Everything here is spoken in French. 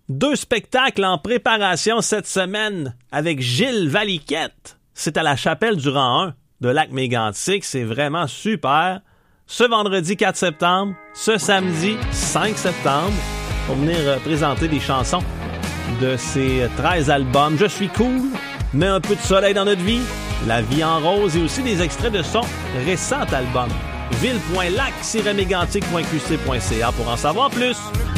2 spectacles en préparation cette semaine avec Gilles Valiquette. C'est à la chapelle du rang 1 de Lac-Mégantic. C'est vraiment super. Ce vendredi 4 septembre, ce samedi 5 septembre, pour venir présenter des chansons de ses 13 albums. Je suis cool, mets un peu de soleil dans notre vie, La vie en rose et aussi des extraits de son récent album. ville.lac-mégantic.qc.ca pour en savoir plus.